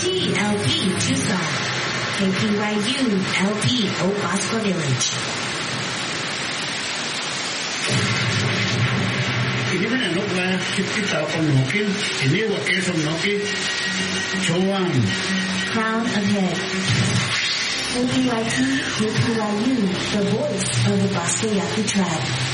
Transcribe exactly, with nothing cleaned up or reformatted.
T L P Tucson. K P Y U L P Oak Bosco Village. Ini mana nak lah kita akan mungkin ini wakil semnoki Chowan. Crown of Head. K P Y T K P Y U, the voice of the Bosco Yaqui tribe.